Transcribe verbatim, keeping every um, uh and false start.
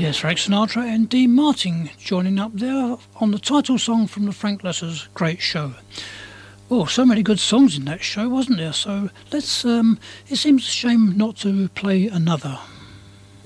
Yes, Frank Sinatra and Dean Martin joining up there on the title song from the Frank Loesser's Great Show. Oh, so many good songs in that show, wasn't there? So let's, um, it seems a shame not to play another.